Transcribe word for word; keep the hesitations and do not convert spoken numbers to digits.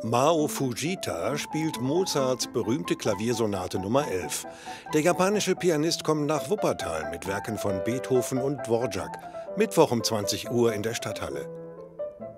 Mao Fujita spielt Mozarts berühmte Klaviersonate Nummer elf. Der japanische Pianist kommt nach Wuppertal mit Werken von Beethoven und Dvorak. Mittwoch um zwanzig Uhr in der Stadthalle.